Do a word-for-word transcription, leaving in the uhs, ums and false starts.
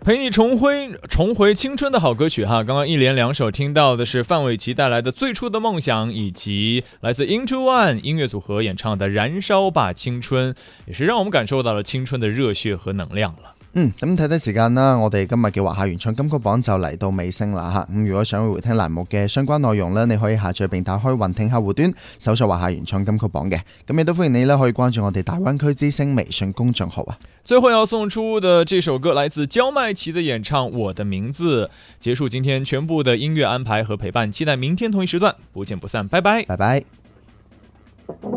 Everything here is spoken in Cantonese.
陪你重回重回青春的好歌曲哈，刚刚一连两首听到的是范玮琪带来的《最初的梦想》，以及来自 Into One 音乐組合演唱的《燃燒吧青春》，也是讓我們感受到了青春的熱血和能量了。 嗯，咁睇睇時間啦，我哋今日嘅華夏原創金曲榜就嚟到尾聲啦嚇。咁如果想回聽欄目嘅相關內容呢，你可以下載並打開雲聽客戶端，搜索華夏原創金曲榜嘅。咁亦都歡迎你呢可以關注我哋大灣區之聲微信公眾號啊。 最後要送出的這首歌來自焦邁奇的演唱《我的名字》，結束今天全部的音樂安排和陪伴，期待明天同一時段不見不散，拜拜， 拜拜。